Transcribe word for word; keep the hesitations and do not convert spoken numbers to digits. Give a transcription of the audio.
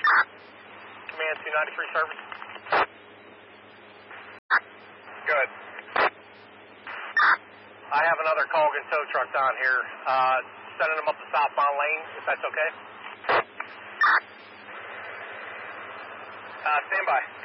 Command two ninety-three service. Good. I have another Colgan tow truck down here, uh, sending them up the southbound lane, if that's okay. Uh, stand by.